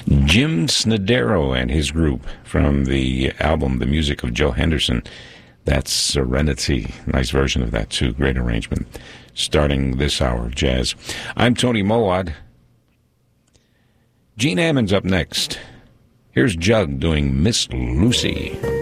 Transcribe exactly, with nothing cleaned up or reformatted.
Jim Snodero and his group from the album The Music of Joe Henderson. That's Serenity. Nice version of that, too. Great arrangement. Starting this hour of jazz. I'm Tony Mowat. Gene Ammons up next. Here's Jug doing Miss Lucy.